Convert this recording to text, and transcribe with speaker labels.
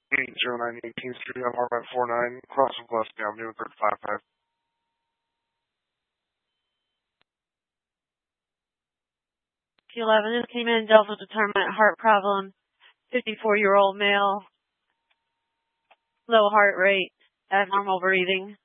Speaker 1: 809 18th Street on Harvard 49, across from Gillespie Avenue, 355.
Speaker 2: 11 just came in, Delta determinant heart problem, 54-year-old male, low heart rate, abnormal breathing.